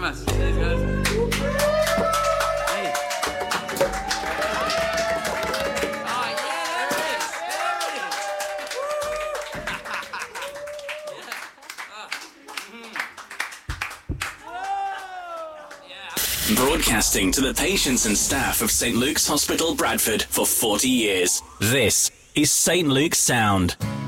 much. Thanks, guys. Hey. Oh, yeah, there it is. Broadcasting to the patients and staff of St Luke's Hospital, Bradford for 40 years. This is St Luke's Sound.